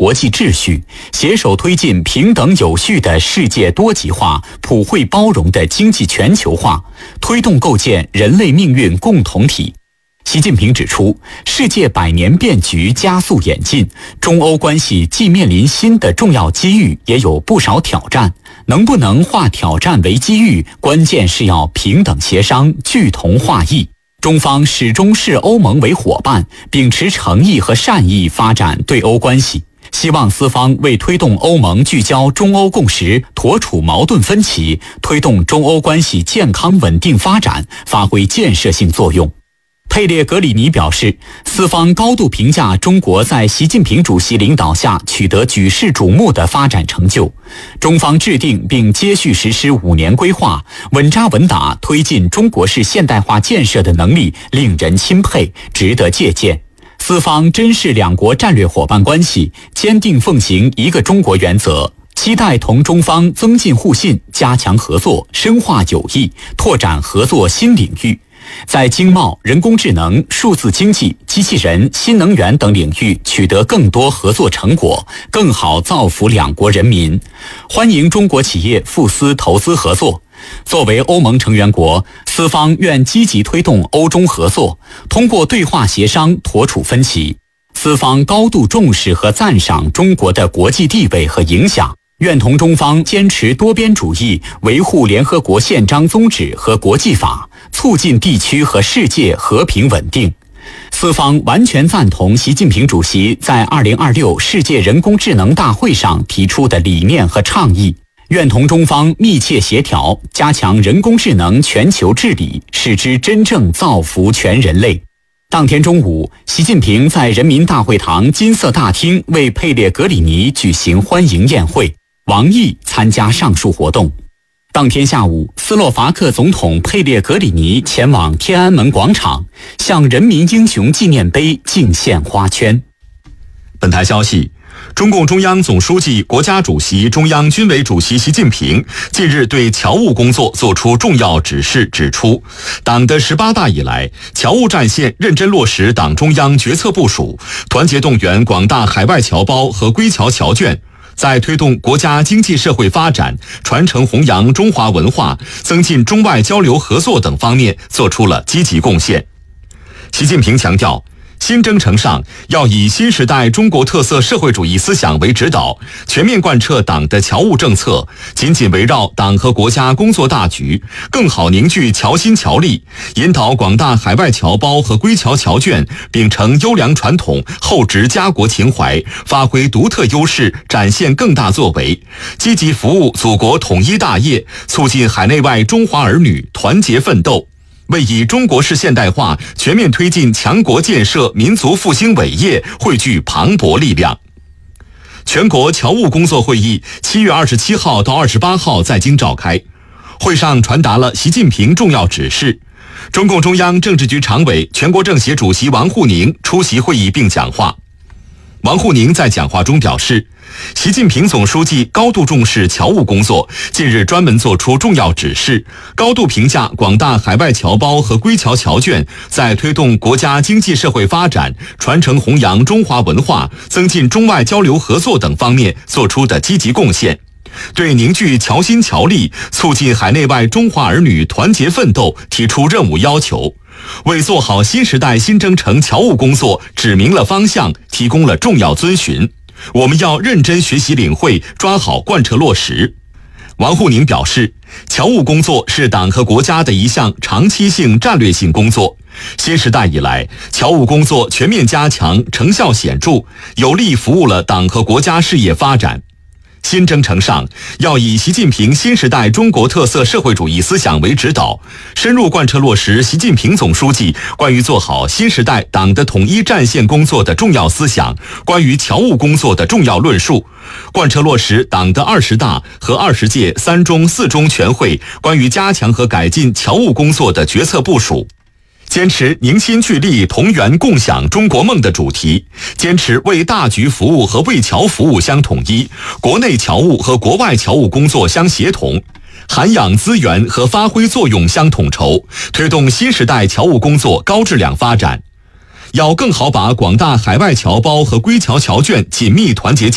国际秩序，携手推进平等有序的世界多极化、普惠包容的经济全球化，推动构建人类命运共同体。习近平指出，世界百年变局加速演进，中欧关系既面临新的重要机遇，也有不少挑战。能不能化挑战为机遇，关键是要平等协商、聚同化异。中方始终视欧盟为伙伴，秉持诚意和善意发展对欧关系。希望四方为推动欧盟聚焦中欧共识、妥处矛盾分歧，推动中欧关系健康稳定发展，发挥建设性作用。佩列格里尼表示，四方高度评价中国在习近平主席领导下取得举世瞩目的发展成就。中方制定并接续实施5年规划，稳扎稳打推进中国式现代化建设的能力令人钦佩，值得借鉴。四方珍视两国战略伙伴关系，坚定奉行一个中国原则，期待同中方增进互信，加强合作，深化友谊，拓展合作新领域。在经贸、人工智能、数字经济、机器人、新能源等领域取得更多合作成果，更好造福两国人民。欢迎中国企业赴斯投资合作。作为欧盟成员国，四方愿积极推动欧中合作，通过对话协商妥处分歧。四方高度重视和赞赏中国的国际地位和影响，愿同中方坚持多边主义，维护联合国宪章宗旨和国际法，促进地区和世界和平稳定。四方完全赞同习近平主席在2026世界人工智能大会上提出的理念和倡议，愿同中方密切协调，加强人工智能全球治理，使之真正造福全人类。当天中午，习近平在人民大会堂金色大厅为佩列格里尼举行欢迎宴会，王毅参加上述活动。当天下午，斯洛伐克总统佩列格里尼前往天安门广场，向人民英雄纪念碑敬献花圈。 本台消息，中共中央总书记、国家主席、中央军委主席习近平近日对侨务工作作出重要指示，指出，党的18大以来，侨务战线认真落实党中央决策部署，团结动员广大海外侨胞和归侨侨眷，在推动国家经济社会发展、传承弘扬中华文化、增进中外交流合作等方面做出了积极贡献。习近平强调，新征程上要以新时代中国特色社会主义思想为指导，全面贯彻党的侨务政策，紧紧围绕党和国家工作大局，更好凝聚侨心侨力，引导广大海外侨胞和归侨侨眷秉承优良传统，厚植家国情怀，发挥独特优势，展现更大作为，积极服务祖国统一大业，促进海内外中华儿女团结奋斗，为以中国式现代化全面推进强国建设、民族复兴伟业汇聚磅礴力量。全国侨务工作会议7月27号到28号在京召开，会上传达了习近平重要指示。中共中央政治局常委、全国政协主席王沪宁出席会议并讲话。王沪宁在讲话中表示，习近平总书记高度重视侨务工作，近日专门作出重要指示，高度评价广大海外侨胞和归侨侨眷在推动国家经济社会发展、传承弘扬中华文化、增进中外交流合作等方面做出的积极贡献，对凝聚侨心侨力、促进海内外中华儿女团结奋斗提出任务要求，为做好新时代新征程侨务工作指明了方向，提供了重要遵循。我们要认真学习领会，抓好贯彻落实。王沪宁表示，侨务工作是党和国家的一项长期性战略性工作。新时代以来，侨务工作全面加强，成效显著，有力服务了党和国家事业发展。新征程上，要以习近平新时代中国特色社会主义思想为指导，深入贯彻落实习近平总书记关于做好新时代党的统一战线工作的重要思想，关于侨务工作的重要论述，贯彻落实党的20大和20届3中4中全会关于加强和改进侨务工作的决策部署。坚持凝心聚力同源共享中国梦的主题，坚持为大局服务和为侨服务相统一，国内侨务和国外侨务工作相协同，涵养资源和发挥作用相统筹，推动新时代侨务工作高质量发展。要更好把广大海外侨胞和归侨侨眷紧密团结起来。